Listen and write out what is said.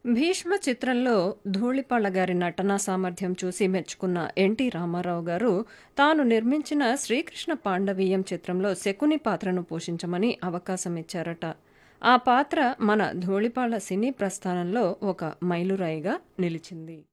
'భీష్మ' చిత్రంలో ధూళిపాళ్ల గారి నటనా సామర్థ్యం చూసి మెచ్చుకున్న ఎన్టీ రామారావు గారు తాను నిర్మించిన 'శ్రీకృష్ణ పాండవీయం' చిత్రంలో శకుని పాత్రను పోషించమని అవకాశం ఇచ్చారట. ఆ పాత్ర మన ధూళిపాళ్ల సినీ ప్రస్థానంలో ఒక మైలురాయిగా నిలిచింది.